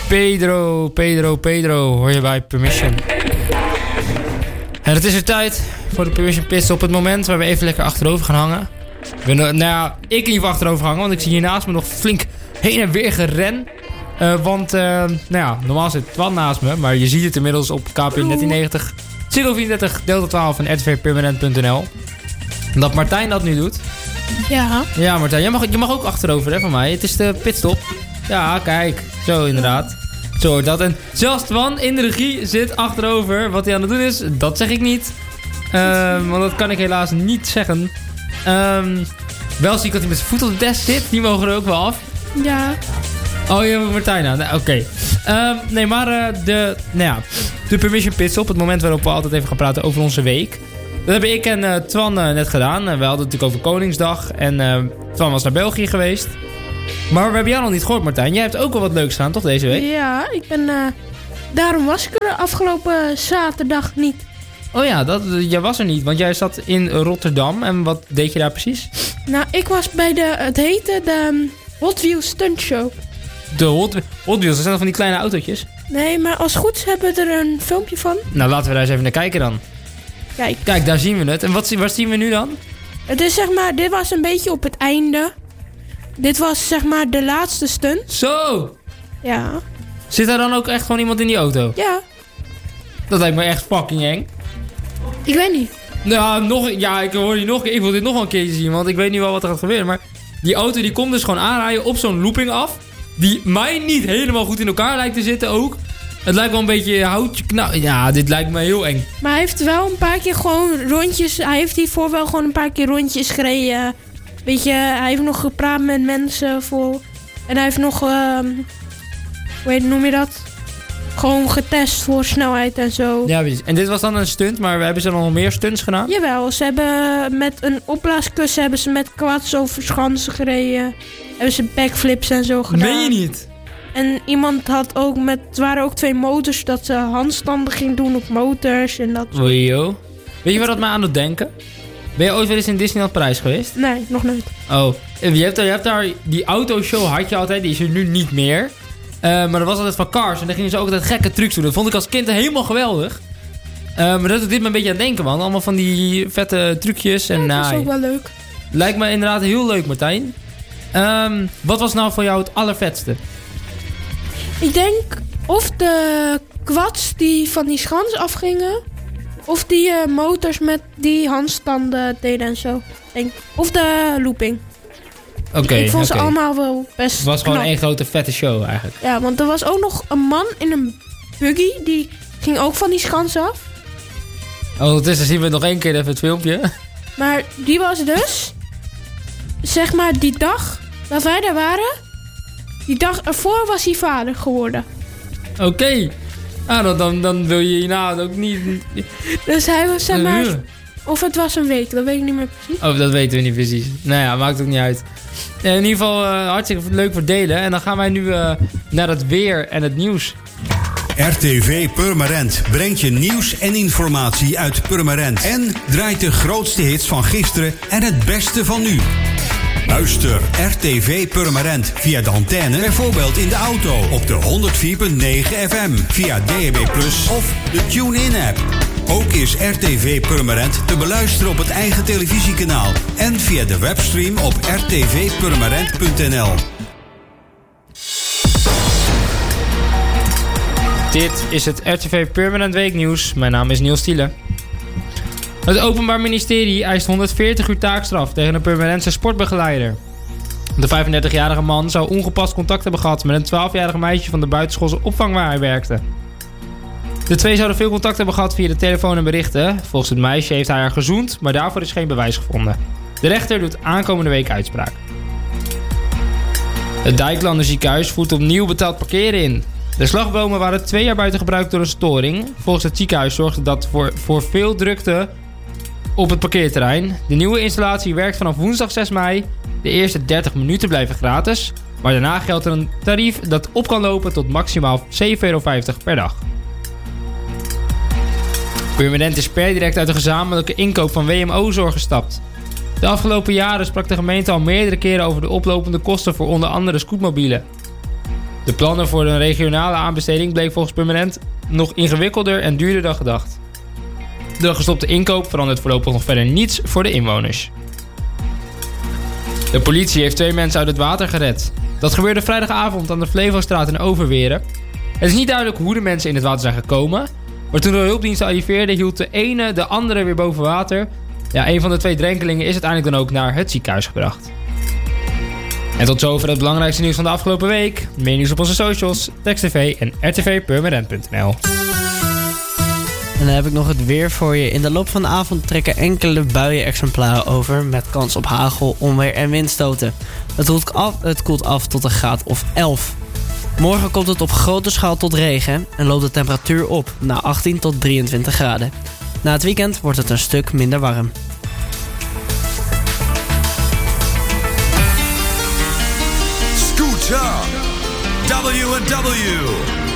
Pedro, hoor je bij Permission. En het is weer tijd voor de Permission Pits op het moment waar we even lekker achterover gaan hangen. Ik liever achterover hangen, want ik zie hier naast me nog flink heen en weer geren. Normaal zit Twan naast me, maar je ziet het inmiddels op KPN 1390, Ziggo 34, Delta 12 en rtvpermanent.nl. Dat Martijn dat nu doet. Ja. Ja, Martijn, je mag ook achterover hè, van mij. Het is de pitstop. Ja, kijk. Zo inderdaad. Zo hoort dat. En zelfs Twan in de regie zit achterover. Wat hij aan het doen is, dat zeg ik niet. Want dat kan ik helaas niet zeggen. Wel zie ik dat hij met zijn voet op de desk zit. Die mogen er ook wel af. Ja. Oh, je hebt Martijn aan. Oké. De Permission Pits op. Het moment waarop we altijd even gaan praten over onze week. Dat hebben ik en Twan net gedaan. We hadden het natuurlijk over Koningsdag. En Twan was naar België geweest. Maar we hebben jou nog niet gehoord, Martijn. Jij hebt ook wel wat leuks gedaan, toch, deze week? Ja, daarom was ik er afgelopen zaterdag niet. Oh ja, jij was er niet, want jij zat in Rotterdam. En wat deed je daar precies? Nou, ik was bij het heette de Hot Wheels Stunt Show. De Hot Wheels, dat zijn dan van die kleine autootjes? Nee, maar als het goed is hebben we er een filmpje van. Nou, laten we daar eens even naar kijken dan. Kijk, daar zien we het. En wat zien we nu dan? Het is dit was een beetje op het einde. Dit was de laatste stunt. Zo! Ja. Zit daar dan ook echt gewoon iemand in die auto? Ja. Dat lijkt me echt fucking eng. Ik weet niet. Nou, ik hoor die nog. Ik wil dit nog wel een keertje zien, want ik weet nu wel wat er gaat gebeuren. Maar die auto die komt dus gewoon aanrijden op zo'n looping af. Die mij niet helemaal goed in elkaar lijkt te zitten ook. Het lijkt wel een beetje houtje ja, dit lijkt me heel eng. Maar hij heeft wel een paar keer gewoon rondjes. Hij heeft hiervoor wel gewoon een paar keer rondjes gereden. Weet je, hij heeft nog gepraat met mensen voor. En hij heeft nog, hoe noem je dat? Gewoon getest voor snelheid en zo. Ja, precies. En dit was dan een stunt, maar hebben ze nog meer stunts gedaan? Jawel, ze hebben met een opblaaskussen hebben ze met quads over schansen gereden. Hebben ze backflips en zo gedaan. Meen je niet? En iemand had ook het waren ook 2 motors, dat ze handstanden ging doen op motors en dat. Weet je waar dat mij aan doet denken? Ben je ooit wel eens in Disneyland Parijs geweest? Nee, nog nooit. Oh, je hebt daar die autoshow had je altijd, die is er nu niet meer. Maar dat was altijd van Cars en daar gingen ze ook altijd gekke trucs doen. Dat vond ik als kind helemaal geweldig. Maar dat doet dit me een beetje aan denken, man. Allemaal van die vette trucjes. En, dat is ook wel leuk. Lijkt me inderdaad heel leuk, Martijn. Wat was nou voor jou het allervetste? Ik denk of de quads die van die schans afgingen. Of die motors met die handstanden deden en zo. Of de looping. Oké. Ik vond ze allemaal wel best Het was gewoon knap. één grote vette show eigenlijk. Ja, want er was ook nog een man in een buggy. Die ging ook van die schans af. Ondertussen zien we nog één keer even het filmpje. Maar die was dus, die dag dat wij daar waren, die dag ervoor was hij vader geworden. Oké. Dan wil je hierna ook niet. Dus hij was of het was een week, dat weet ik niet meer precies. Oh, dat weten we niet precies. Nou ja, maakt ook niet uit. In ieder geval hartstikke leuk voor delen. En dan gaan wij nu naar het weer en het nieuws. RTV Purmerend brengt je nieuws en informatie uit Purmerend. En draait de grootste hits van gisteren en het beste van nu. Luister RTV Purmerend via de antenne, bijvoorbeeld in de auto op de 104.9 FM, via DAB+ of de TuneIn-app. Ook is RTV Purmerend te beluisteren op het eigen televisiekanaal en via de webstream op rtvpurmerend.nl. Dit is het RTV Permanent Weeknieuws. Mijn naam is Niels Tiele. Het Openbaar Ministerie eist 140 uur taakstraf tegen een Purmerendse sportbegeleider. De 35-jarige man zou ongepast contact hebben gehad met een 12-jarige meisje van de buitenschoolse opvang waar hij werkte. De twee zouden veel contact hebben gehad via de telefoon en berichten. Volgens het meisje heeft hij haar gezoend, maar daarvoor is geen bewijs gevonden. De rechter doet aankomende week uitspraak. Het Dijklander ziekenhuis voert opnieuw betaald parkeren in. De slagbomen waren 2 jaar buiten gebruik door een storing. Volgens het ziekenhuis zorgde dat voor veel drukte op het parkeerterrein. De nieuwe installatie werkt vanaf woensdag 6 mei. De eerste 30 minuten blijven gratis. Maar daarna geldt er een tarief dat op kan lopen tot maximaal €7,50 per dag. Purmerend is per direct uit de gezamenlijke inkoop van WMO-zorg gestapt. De afgelopen jaren sprak de gemeente al meerdere keren over de oplopende kosten voor onder andere scootmobielen. De plannen voor een regionale aanbesteding bleek volgens Purmerend nog ingewikkelder en duurder dan gedacht. De gestopte inkoop verandert voorlopig nog verder niets voor de inwoners. De politie heeft 2 mensen uit het water gered. Dat gebeurde vrijdagavond aan de Flevostraat in Overweren. Het is niet duidelijk hoe de mensen in het water zijn gekomen. Maar toen de hulpdiensten arriveerden hield de ene de andere weer boven water. Ja, een van de 2 drenkelingen is uiteindelijk dan ook naar het ziekenhuis gebracht. En tot zover het belangrijkste nieuws van de afgelopen week. Meer nieuws op onze socials, TextTV en rtvpurmerend.nl. En dan heb ik nog het weer voor je. In de loop van de avond trekken enkele buien-exemplaren over met kans op hagel, onweer en windstoten. Het koelt af tot een graad of 11. Morgen komt het op grote schaal tot regen en loopt de temperatuur op naar 18 tot 23 graden. Na het weekend wordt het een stuk minder warm. Scooter W&W